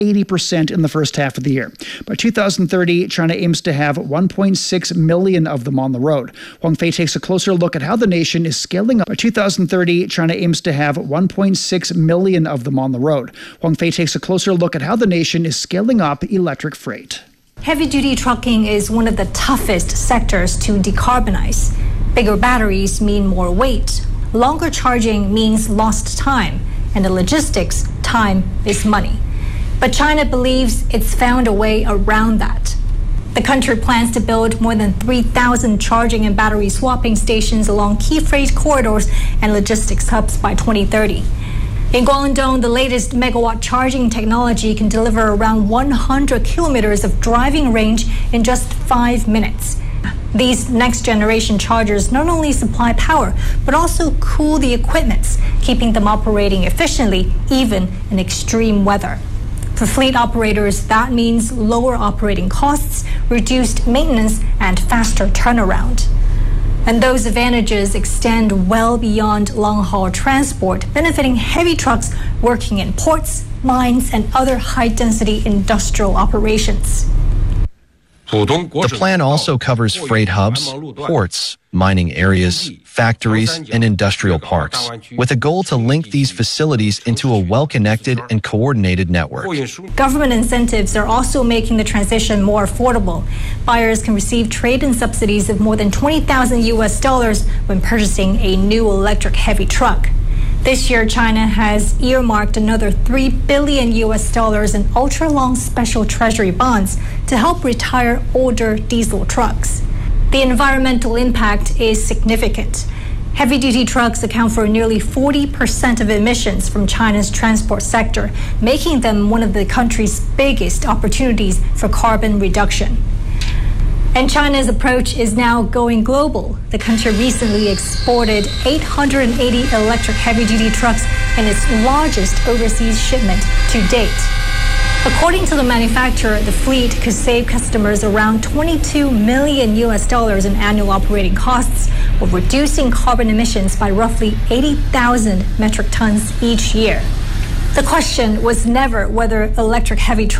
80% in the first half of the year. By 2030, China aims to have 1.6 million of them on the road. Huang Fei takes a closer look at how the nation is scaling up. By 2030, China aims to have 1.6 million of them on the road. Huang Fei takes a closer look at how the nation is scaling up electric freight. Heavy-duty trucking is one of the toughest sectors to decarbonize. Bigger batteries mean more weight. Longer charging means lost time. And the logistics, time is money. But China believes it's found a way around that. The country plans to build more than 3,000 charging and battery swapping stations along key freight corridors and logistics hubs by 2030. In Guangdong, the latest megawatt charging technology can deliver around 100 kilometers of driving range in just 5 minutes. These next-generation chargers not only supply power, but also cool the equipment, keeping them operating efficiently, even in extreme weather. For fleet operators, that means lower operating costs, reduced maintenance, and faster turnaround. And those advantages extend well beyond long-haul transport, benefiting heavy trucks working in ports, mines, and other high-density industrial operations. The plan also covers freight hubs, ports, mining areas, factories, and industrial parks, with a goal to link these facilities into a well-connected and coordinated network. Government incentives are also making the transition more affordable. Buyers can receive trade-in subsidies of more than $20,000 when purchasing a new electric heavy truck. This year, China has earmarked another $3 billion in ultra-long special treasury bonds to help retire older diesel trucks. The environmental impact is significant. Heavy-duty trucks account for nearly 40% of emissions from China's transport sector, making them one of the country's biggest opportunities for carbon reduction. And China's approach is now going global. The country recently exported 880 electric heavy-duty trucks in its largest overseas shipment to date. According to the manufacturer, the fleet could save customers around $22 million in annual operating costs, while reducing carbon emissions by roughly 80,000 metric tons each year. The question was never whether electric heavy trucks